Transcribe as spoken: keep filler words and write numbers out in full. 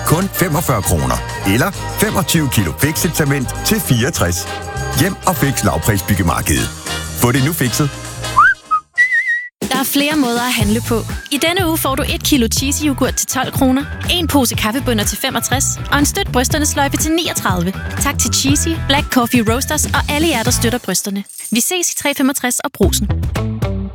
kun femogfyrre kroner. Eller femogtyve kilo Fix-et-cement til fireogtres. Hjem og Fix lavprisbyggemarkedet. Få det nu fikset. Der er flere måder at handle på. I denne uge får du et kilo cheesy yoghurt til tolv kroner, en pose kaffebønner til femogtres og en støt brysterne sløjfe til niogtredive. Tak til Cheesy, Black Coffee Roasters og alle jer, der støtter brysterne. Vi ses i tre femogtres og Brugsen.